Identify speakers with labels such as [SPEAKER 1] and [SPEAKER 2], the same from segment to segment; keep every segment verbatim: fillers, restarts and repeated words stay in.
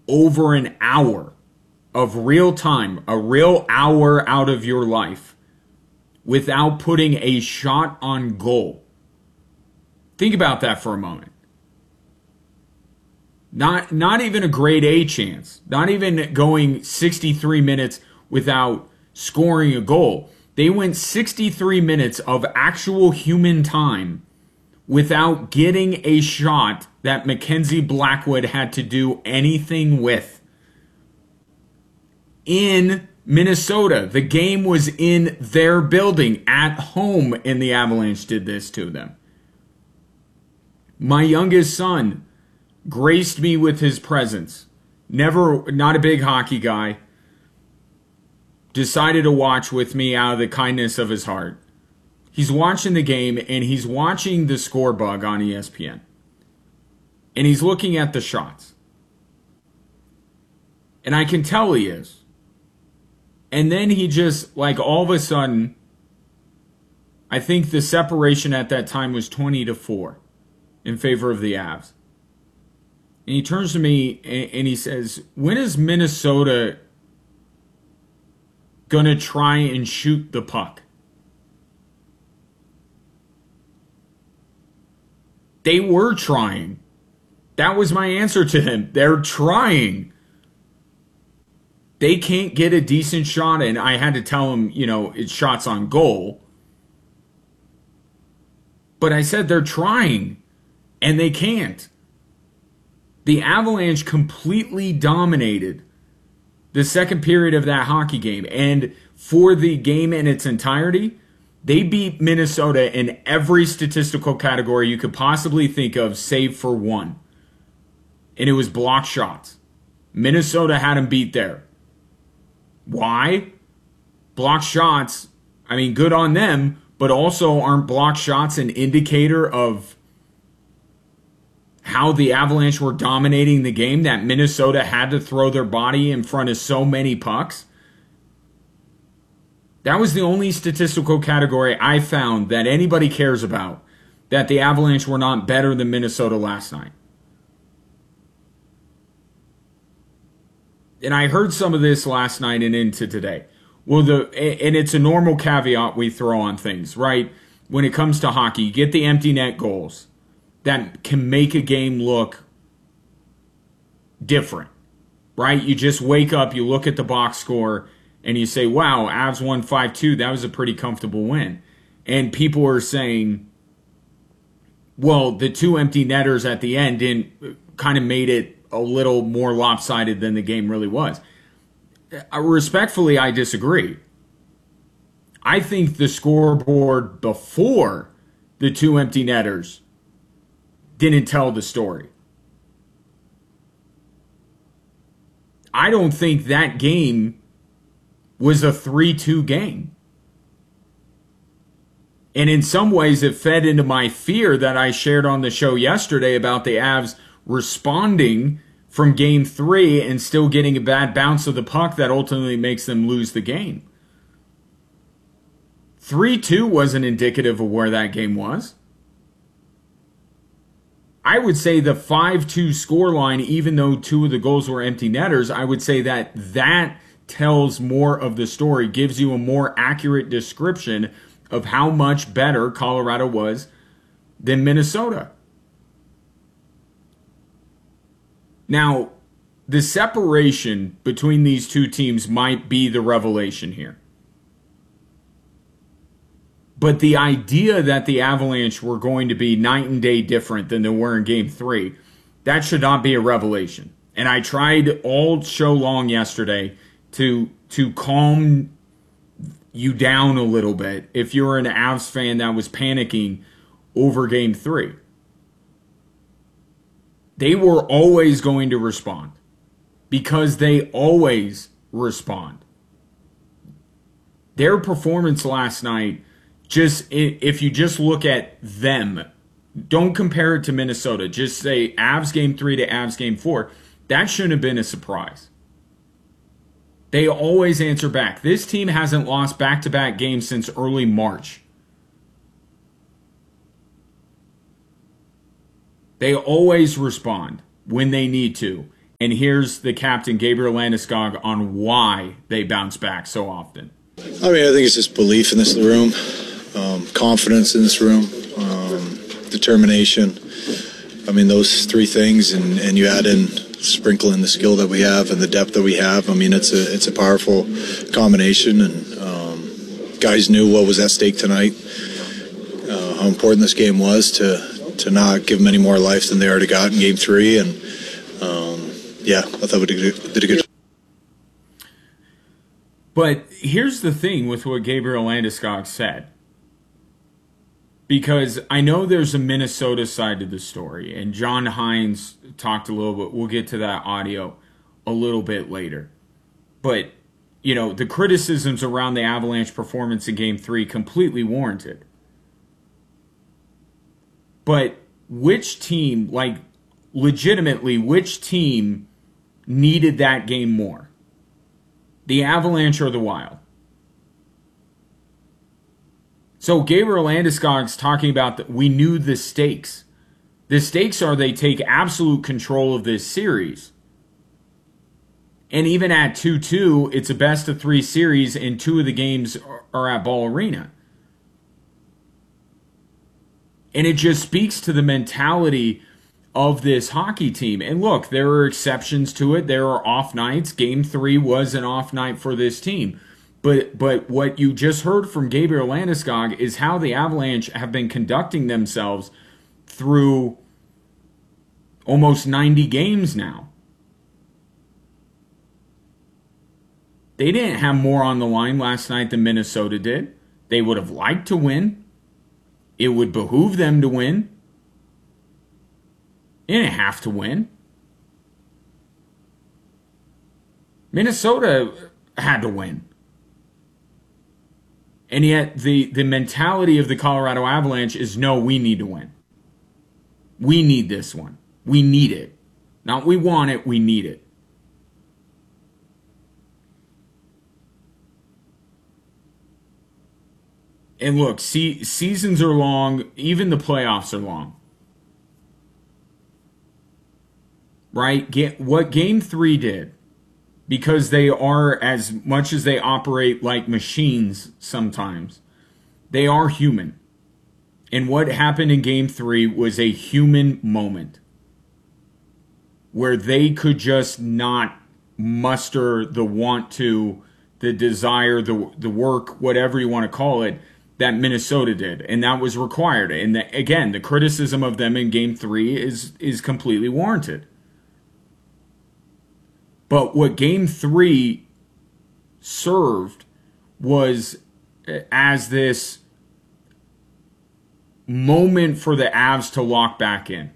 [SPEAKER 1] over an hour of real time, a real hour out of your life, without putting a shot on goal. Think about that for a moment. Not, not even a grade A chance. Not even going sixty-three minutes without scoring a goal. They went sixty-three minutes of actual human time without getting a shot that Mackenzie Blackwood had to do anything with. In Minnesota, the game was in their building at home, and the Avalanche did this to them. My youngest son graced me with his presence. Never, not a big hockey guy. Decided to watch with me out of the kindness of his heart. He's watching the game, and he's watching the score bug on E S P N. And he's looking at the shots. And I can tell he is. And then he just, like, all of a sudden, I think the separation at that time was twenty to four in favor of the Avs. And he turns to me and he says, when is Minnesota going to try and shoot the puck? They were trying. That was my answer to him. They're trying. They can't get a decent shot, and I had to tell him, you know, it's shots on goal. But I said they're trying, and they can't. The Avalanche completely dominated the second period of that hockey game. And for the game in its entirety, they beat Minnesota in every statistical category you could possibly think of, save for one. And it was block shots. Minnesota had them beat there. Why? Block shots, I mean, good on them, but also aren't block shots an indicator of how the Avalanche were dominating the game, that Minnesota had to throw their body in front of so many pucks? That was the only statistical category I found that anybody cares about, that the Avalanche were not better than Minnesota last night. And I heard some of this last night and into today. Well, the and it's a normal caveat we throw on things, right? When it comes to hockey, you get the empty net goals that can make a game look different, right? You just wake up, you look at the box score, and you say, wow, Avs won five two. That was a pretty comfortable win. And people are saying, well, the two empty netters at the end didn't kind of made it a little more lopsided than the game really was. Respectfully, I disagree. I think the scoreboard before the two empty netters didn't tell the story. I don't think that game was a three two game. And in some ways, it fed into my fear that I shared on the show yesterday about the Avs responding from game three and still getting a bad bounce of the puck that ultimately makes them lose the game. three two wasn't indicative of where that game was. I would say the five two scoreline, even though two of the goals were empty netters, I would say that that tells more of the story, gives you a more accurate description of how much better Colorado was than Minnesota. Now, the separation between these two teams might be the revelation here. But the idea that the Avalanche were going to be night and day different than they were in game three, that should not be a revelation. And I tried all show long yesterday to, to calm you down a little bit if you were an Avs fan that was panicking over game three. They were always going to respond because they always respond. Their performance last night, just if you just look at them, don't compare it to Minnesota. Just say Avs game three to Avs game four. That shouldn't have been a surprise. They always answer back. This team hasn't lost back-to-back games since early March. They always respond when they need to. And here's the captain, Gabriel Landeskog, on why they bounce back so often.
[SPEAKER 2] I mean, I think it's just belief in this room, um, confidence in this room, um, determination. I mean, those three things, and, and you add in sprinkle in the skill that we have and the depth that we have. I mean, it's a it's a powerful combination, and um, guys knew what was at stake tonight, uh, how important this game was to to not give them any more life than they already got in game three, and um, yeah, I thought we did, did a good job.
[SPEAKER 1] But here's the thing with what Gabriel Landeskog said. Because I know there's a Minnesota side to the story, and John Hines talked a little bit. We'll get to that audio a little bit later. But, you know, the criticisms around the Avalanche performance in Game three completely warranted. But which team, like, legitimately, which team needed that game more? The Avalanche or the Wild? So Gabriel Landeskog's talking about that we knew the stakes. The stakes are they take absolute control of this series. And even at two two, it's a best of three series, and two of the games are at Ball Arena. And it just speaks to the mentality of this hockey team. And look, there are exceptions to it. There are off nights. Game three was an off night for this team. But but what you just heard from Gabriel Landeskog is how the Avalanche have been conducting themselves through almost ninety games now. They didn't have more on the line last night than Minnesota did. They would have liked to win. It would behoove them to win. They didn't have to win. Minnesota had to win. And yet the, the mentality of the Colorado Avalanche is, no, we need to win. We need this one. We need it. Not we want it, we need it. And look, see, seasons are long. Even the playoffs are long. Right? Get, what Game three did, because they are, as much as they operate like machines sometimes, they are human. And what happened in Game three was a human moment where they could just not muster the want to, the desire, the, the work, whatever you want to call it, that Minnesota did. And that was required. And the, again, the criticism of them in Game three is, is completely warranted. But what Game three served was as this moment for the Avs to lock back in.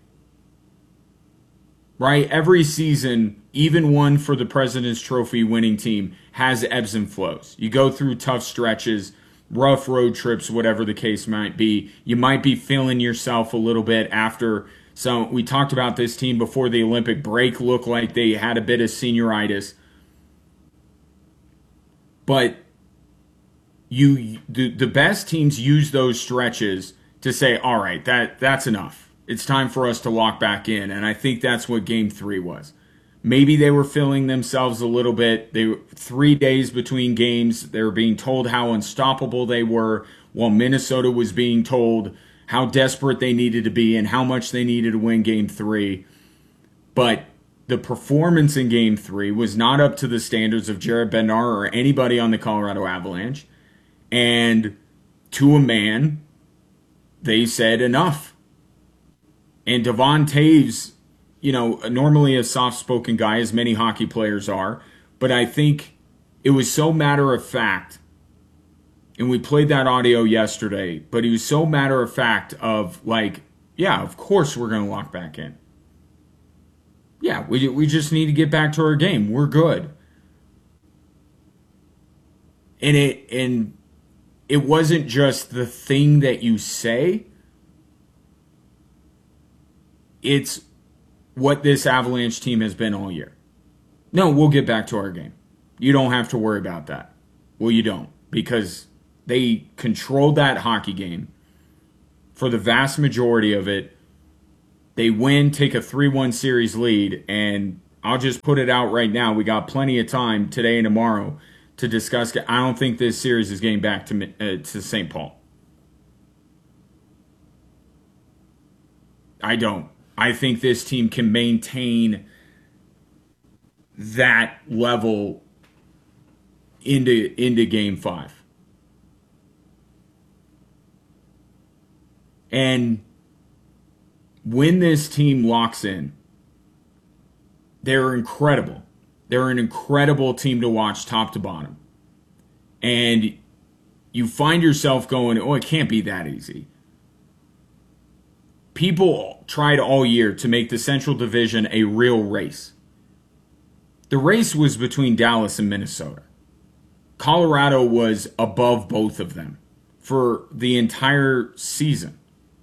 [SPEAKER 1] Right? Every season, even one for the President's Trophy winning team, has ebbs and flows. You go through tough stretches, rough road trips, whatever the case might be. You might be feeling yourself a little bit after. So we talked about this team before the Olympic break, looked like they had a bit of senioritis. But you the, the best teams use those stretches to say, all right, that that's enough. It's time for us to lock back in. And I think that's what Game three was. Maybe they were feeling themselves a little bit. They were three days between games. They were being told how unstoppable they were, while Minnesota was being told how desperate they needed to be and how much they needed to win Game three. But the performance in Game three was not up to the standards of Jared Bednar or anybody on the Colorado Avalanche. And to a man, they said enough. And Devon Toews, you know, normally a soft-spoken guy, as many hockey players are, but I think it was so matter of fact. And we played that audio yesterday, but he was so matter of fact of like, yeah, of course we're going to lock back in. Yeah, we we just need to get back to our game. We're good. And it and it wasn't just the thing that you say. It's what this Avalanche team has been all year. No, we'll get back to our game. You don't have to worry about that. Well, you don't, because they controlled that hockey game for the vast majority of it. They win, take a three one series lead, and I'll just put it out right now. We got plenty of time today and tomorrow to discuss. I don't think this series is getting back to uh, to Saint Paul. I don't. I think this team can maintain that level into into game five. And when this team locks in, they're incredible. They're an incredible team to watch top to bottom. And you find yourself going, oh, it can't be that easy. People tried all year to make the Central Division a real race. The race was between Dallas and Minnesota. Colorado was above both of them for the entire season.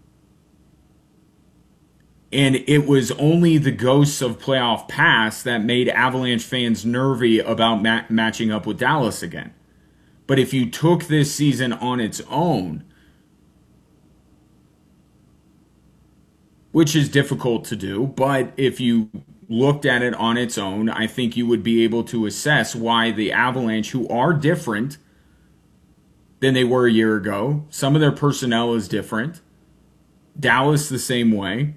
[SPEAKER 1] And it was only the ghosts of playoff past that made Avalanche fans nervy about ma- matching up with Dallas again. But if you took this season on its own, which is difficult to do, but if you looked at it on its own, I think you would be able to assess why the Avalanche, who are different than they were a year ago, some of their personnel is different. Dallas the same way.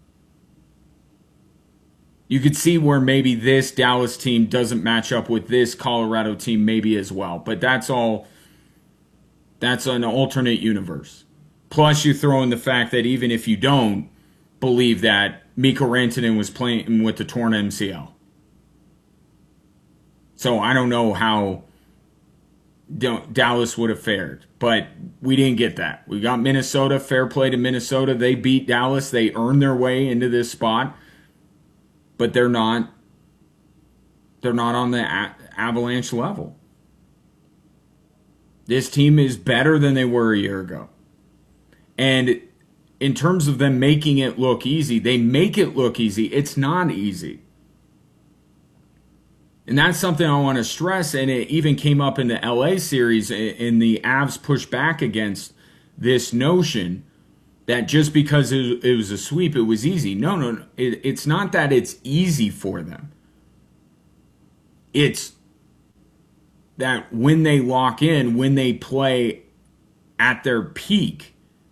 [SPEAKER 1] You could see where maybe this Dallas team doesn't match up with this Colorado team maybe as well. But that's all, that's an alternate universe. Plus you throw in the fact that even if you don't believe that Mikko Rantanen was playing with the torn M C L. So I don't know how Dallas would have fared. But we didn't get that. We got Minnesota, fair play to Minnesota. They beat Dallas. They earned their way into this spot. But they're not they're not on the a- Avalanche level. This team is better than they were a year ago. And in terms of them making it look easy, they make it look easy. It's not easy. And that's something I want to stress, and it even came up in the L A series, in the Avs push back against this notion that just because it was a sweep, it was easy. No, no, no. It, it's not that it's easy for them. It's that when they lock in, when they play at their peak,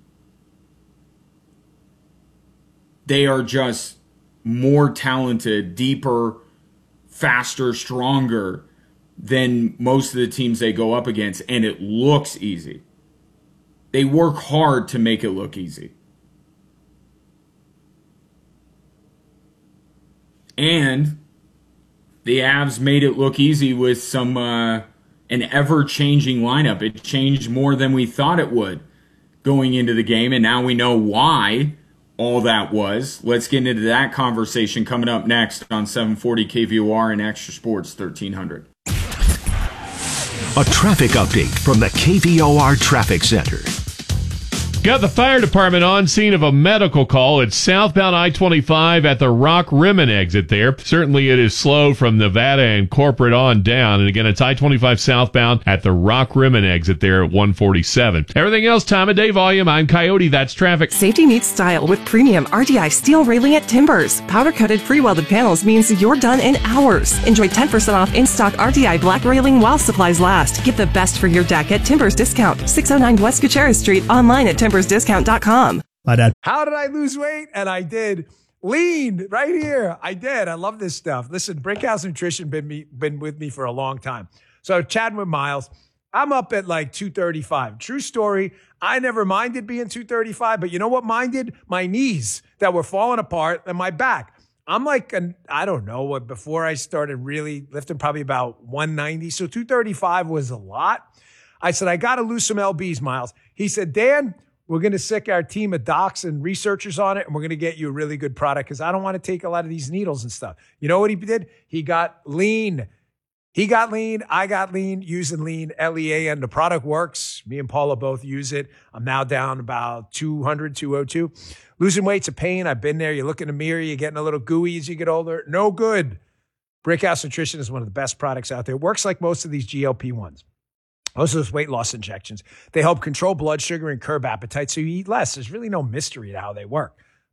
[SPEAKER 1] they are just more talented, deeper, faster, stronger than most of the teams they go up against, and it looks easy. They work hard to make it look easy. And the Avs made it look easy with some uh, an ever-changing lineup. It changed more than we thought it would going into the game, and now we know why all that was. Let's get into that conversation coming up next on seven forty K V O R and Extra Sports thirteen hundred.
[SPEAKER 3] A traffic update from the K V O R Traffic Center.
[SPEAKER 4] Got the fire department on scene of a medical call. It's southbound I twenty-five at the Rock Rimmon exit there. Certainly it is slow from Nevada and Corporate on down. And again, it's I twenty-five southbound at the Rock Rimmon exit there at one forty-seven. Everything else, time of day volume. I'm Coyote. That's traffic.
[SPEAKER 5] Safety meets style with premium R D I steel railing at Timbers. Powder-coated pre-welded panels means you're done in hours. Enjoy ten percent off in-stock R D I black railing while supplies last. Get the best for your deck at Timbers Discount. six oh nine West Gutierrez Street. Online at timbers discount dot com.
[SPEAKER 6] How did I lose weight? And I did. Lean right here. I did. I love this stuff. Listen, Brickhouse Nutrition been me been with me for a long time. So chatting with Miles, I'm up at like two thirty-five. True story. I never minded being two thirty-five, but you know what minded? My knees that were falling apart and my back. I'm like, an, I don't know what, before I started really lifting, probably about one ninety. So two thirty-five was a lot. I said, I got to lose some L Bs, Miles. He said, Dan, we're going to sick our team of docs and researchers on it, and we're going to get you a really good product because I don't want to take a lot of these needles and stuff. You know what he did? He got lean. He got lean. I got lean using lean, L E A N. The product works. Me and Paula both use it. I'm now down about two hundred, two oh two. Losing weight's a pain. I've been there. You look in the mirror, you're getting a little gooey as you get older. No good. Brickhouse Nutrition is one of the best products out there. It works like most of these G L P ones. Most of those weight loss injections. They help control blood sugar and curb appetite so you eat less. There's really no mystery to how they work.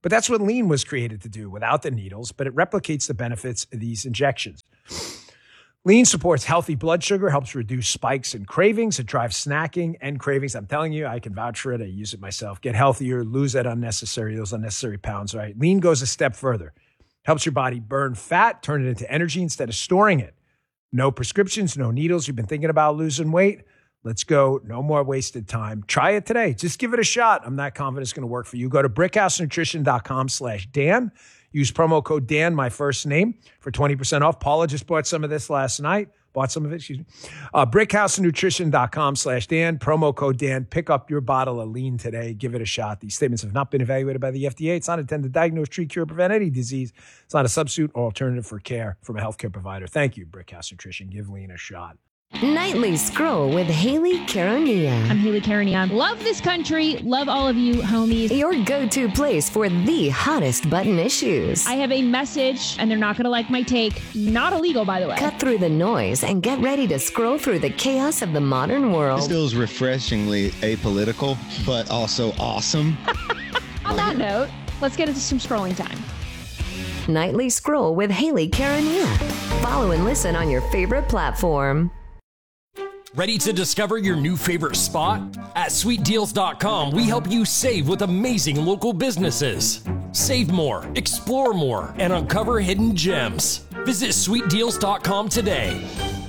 [SPEAKER 6] But that's what lean was created to do without the needles, but it replicates the benefits of these injections. Lean supports healthy blood sugar, helps reduce spikes and cravings. It drives snacking and cravings. I'm telling you, I can vouch for it. I use it myself. Get healthier, lose that unnecessary, those unnecessary pounds, right? Lean goes a step further. Helps your body burn fat, turn it into energy instead of storing it. No prescriptions, no needles. You've been thinking about losing weight? Let's go. No more wasted time. Try it today. Just give it a shot. I'm not confident it's going to work for you. Go to brickhousenutrition.com slash Dan. Use promo code Dan, my first name, for twenty percent off. Paula just bought some of this last night. Bought some of it, excuse me. Uh, brickhousenutrition.com slash Dan. Promo code Dan. Pick up your bottle of lean today. Give it a shot. These statements have not been evaluated by the F D A. It's not intended to diagnose, treat, cure, prevent any disease. It's not a substitute or alternative for care from a healthcare provider. Thank you, Brickhouse Nutrition. Give lean a shot.
[SPEAKER 7] Nightly Scroll with Haley Caronia.
[SPEAKER 8] I'm Haley Caronia. Love this country. Love all of you, homies.
[SPEAKER 7] Your go-to place for the hottest button issues.
[SPEAKER 8] I have a message, and they're not going to like my take. Not illegal, by the way.
[SPEAKER 7] Cut through the noise and get ready to scroll through the chaos of the modern world.
[SPEAKER 9] This feels refreshingly apolitical, but also awesome.
[SPEAKER 8] On that note, let's get into some scrolling time.
[SPEAKER 7] Nightly Scroll with Haley Caronia. Follow and listen on your favorite platform.
[SPEAKER 10] Ready to discover your new favorite spot? At sweet deals dot com, we help you save with amazing local businesses. Save more, explore more, and uncover hidden gems. Visit sweet deals dot com today.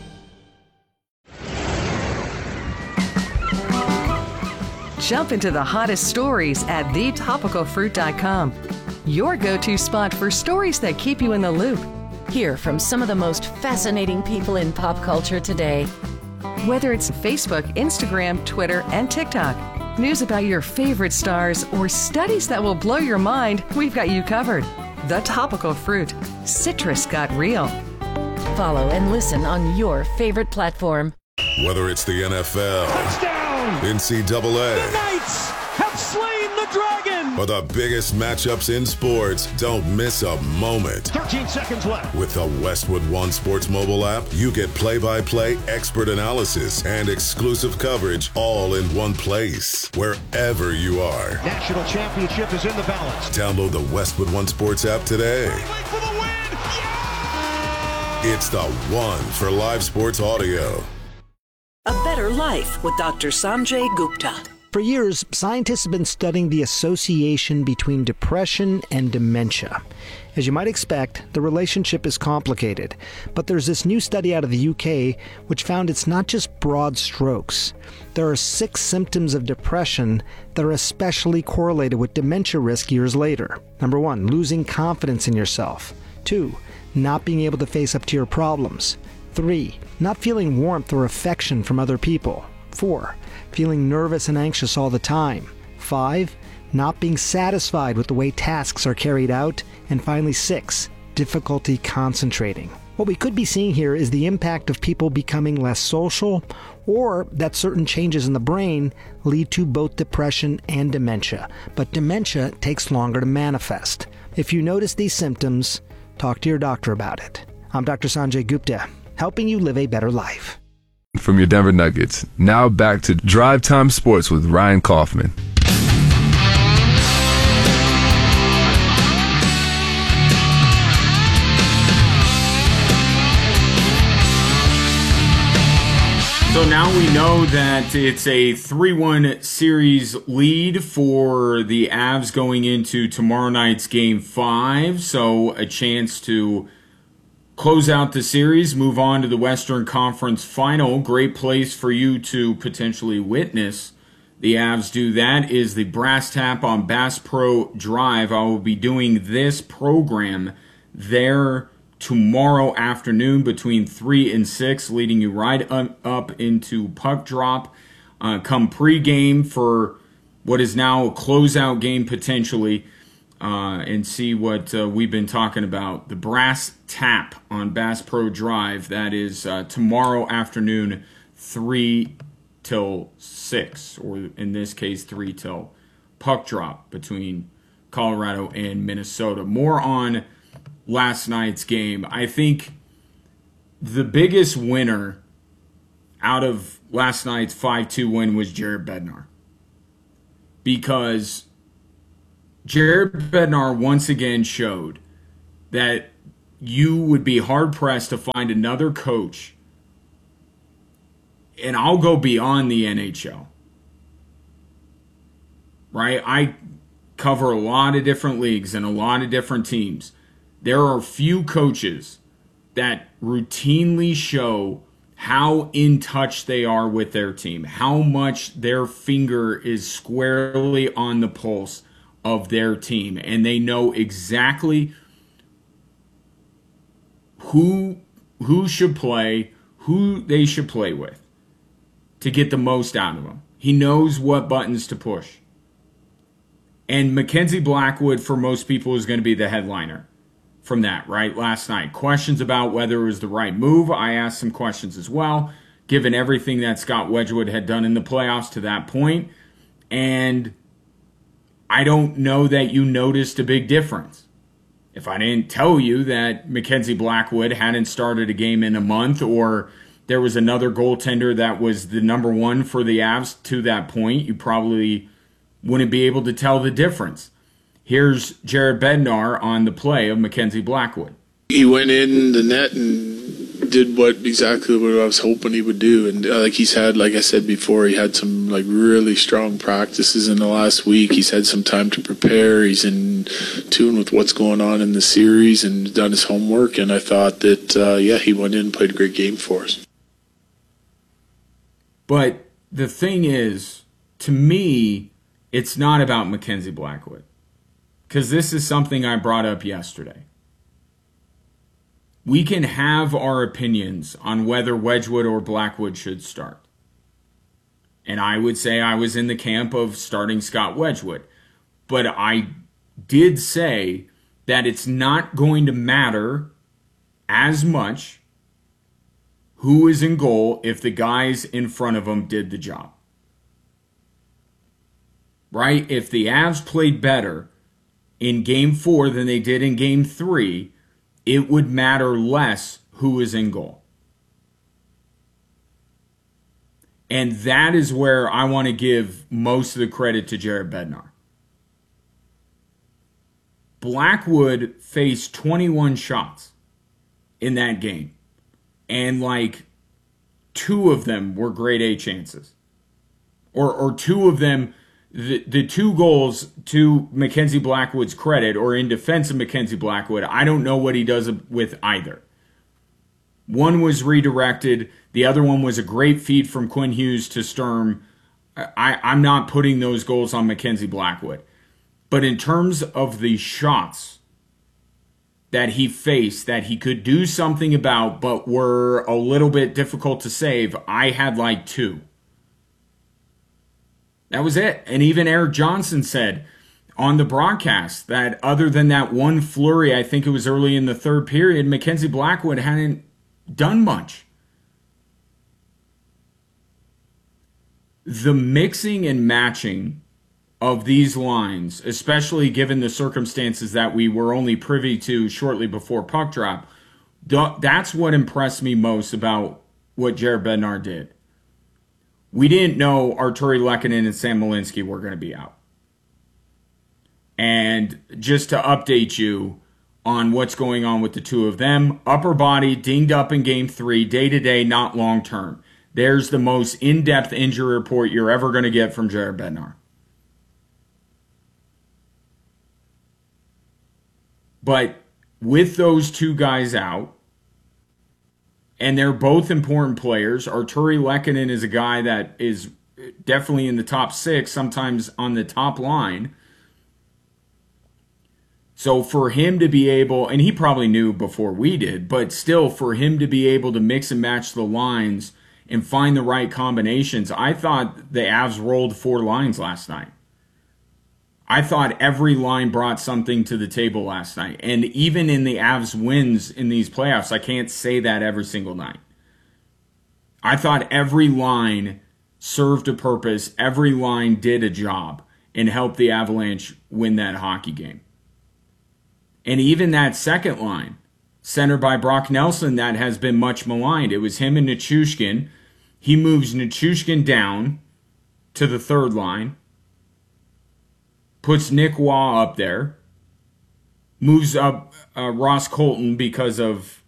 [SPEAKER 5] Jump into the hottest stories at the topical fruit dot com. Your go-to spot for stories that keep you in the loop.
[SPEAKER 7] Hear from some of the most fascinating people in pop culture today.
[SPEAKER 5] Whether it's Facebook, Instagram, Twitter, and TikTok, news about your favorite stars, or studies that will blow your mind, we've got you covered. The Topical Fruit. Citrus got real.
[SPEAKER 7] Follow and listen on your favorite platform.
[SPEAKER 11] Whether it's the N F L,
[SPEAKER 12] touchdown,
[SPEAKER 11] N C double A,
[SPEAKER 12] the Knights have slain the dragon,
[SPEAKER 11] or the biggest matchups in sports, don't miss a moment.
[SPEAKER 12] thirteen seconds left.
[SPEAKER 11] With the Westwood One Sports mobile app, you get play-by-play, expert analysis, and exclusive coverage all in one place, wherever you are.
[SPEAKER 12] National championship is in the balance.
[SPEAKER 11] Download the Westwood One Sports app today.
[SPEAKER 12] For the win. Yeah!
[SPEAKER 11] It's the one for live sports audio.
[SPEAKER 13] A Better Life with Doctor Sanjay Gupta.
[SPEAKER 14] For years, scientists have been studying the association between depression and dementia. As you might expect, the relationship is complicated, but there's this new study out of the U K which found it's not just broad strokes. There are six symptoms of depression that are especially correlated with dementia risk years later. Number one, losing confidence in yourself. Two, not being able to face up to your problems. Three, not feeling warmth or affection from other people. Four, feeling nervous and anxious all the time. Five, not being satisfied with the way tasks are carried out. And finally, six, difficulty concentrating. What we could be seeing here is the impact of people becoming less social, or that certain changes in the brain lead to both depression and dementia. But dementia takes longer to manifest. If you notice these symptoms, talk to your doctor about it. I'm Doctor Sanjay Gupta, helping you live a better life.
[SPEAKER 15] From your Denver Nuggets, now back to Drive Time Sports with Ryan Kaufman.
[SPEAKER 1] So now we know that it's a three one series lead for the Avs going into tomorrow night's Game five. So a chance to close out the series, move on to the Western Conference Final. Great place for you to potentially witness the Avs do that is the Brass Tap on Bass Pro Drive. I will be doing this program there tomorrow afternoon between three and six, leading you right up into puck drop. Uh, come pregame for what is now a closeout game potentially. Uh, and see what uh, we've been talking about. The Brass Tap on Bass Pro Drive. That is uh, tomorrow afternoon, three till six, or in this case, three till puck drop between Colorado and Minnesota. More on last night's game. I think the biggest winner out of last night's five two win was Jared Bednar. Because Jared Bednar once again showed that you would be hard-pressed to find another coach, and I'll go beyond the N H L. Right? I cover a lot of different leagues and a lot of different teams. There are few coaches that routinely show how in touch they are with their team, how much their finger is squarely on the pulse of their team, and they know exactly who who should play, who they should play with to get the most out of them. He knows what buttons to push. And Mackenzie Blackwood, for most people, is going to be the headliner from that, right? Last night. Questions about whether it was the right move. I asked some questions as well, given everything that Scott Wedgwood had done in the playoffs to that point. And I don't know that you noticed a big difference. If I didn't tell you that Mackenzie Blackwood hadn't started a game in a month, or there was another goaltender that was the number one for the Avs to that point, you probably wouldn't be able to tell the difference. Here's Jared Bednar on the play of Mackenzie Blackwood.
[SPEAKER 16] He went in the net and did what exactly what I was hoping he would do. And uh, like he's had, like I said before, he had some like really strong practices in the last week. He's had some time to prepare. He's in tune with what's going on in the series and done his homework. And I thought that, uh, yeah, he went in and played a great game for us.
[SPEAKER 1] But the thing is, to me, it's not about Mackenzie Blackwood, because this is something I brought up yesterday. We can have our opinions on whether Wedgwood or Blackwood should start. And I would say I was in the camp of starting Scott Wedgwood. But I did say that it's not going to matter as much who is in goal if the guys in front of them did the job. Right? If the Avs played better in game four than they did in game three, it would matter less who is in goal. And that is where I want to give most of the credit to Jared Bednar. Blackwood faced twenty-one shots in that game. And like two of them were grade A chances. Or or two of them, the, the two goals, to Mackenzie Blackwood's credit, or in defense of Mackenzie Blackwood, I don't know what he does with either. One was redirected. The other one was a great feed from Quinn Hughes to Sturm. I, I'm not putting those goals on Mackenzie Blackwood. But in terms of the shots that he faced, that he could do something about, but were a little bit difficult to save, I had like two. That was it. And even Eric Johnson said on the broadcast that other than that one flurry, I think it was early in the third period, Mackenzie Blackwood hadn't done much. The mixing and matching of these lines, especially given the circumstances that we were only privy to shortly before puck drop, that's what impressed me most about what Jared Bednar did. We didn't know Arturi Lehkonen and Sam Malinsky were going to be out. And just to update you on what's going on with the two of them, upper body dinged up in game three, day-to-day, not long-term. There's the most in-depth injury report you're ever going to get from Jared Bednar. But with those two guys out, and they're both important players, Arturi Lehkonen is a guy that is definitely in the top six, sometimes on the top line. So for him to be able, and he probably knew before we did, but still for him to be able to mix and match the lines and find the right combinations, I thought the Avs rolled four lines last night. I thought every line brought something to the table last night. And even in the Avs wins in these playoffs, I can't say that every single night. I thought every line served a purpose. Every line did a job and helped the Avalanche win that hockey game. And even that second line, centered by Brock Nelson, that has been much maligned. It was him and Nichushkin. He moves Nichushkin down to the third line. puts Nick Waugh up there, moves up uh, Ross Colton because of